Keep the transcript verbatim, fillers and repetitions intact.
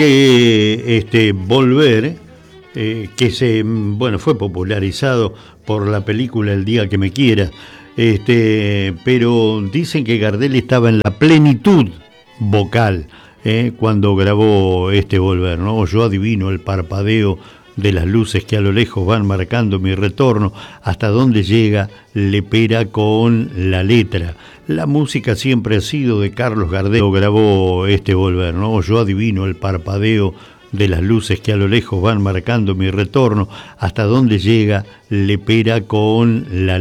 Eh, este Volver, eh, que se bueno fue popularizado por la película El día que me quiera, este, pero dicen que Gardel estaba en la plenitud vocal eh, cuando grabó este Volver, ¿no? Yo adivino el parpadeo de las luces que a lo lejos van marcando mi retorno, hasta dónde llega Lepera con la letra. La música siempre ha sido de Carlos Gardel, grabó este Volver, ¿no? Yo adivino el parpadeo de las luces que a lo lejos van marcando mi retorno, hasta dónde llega Lepera con la letra.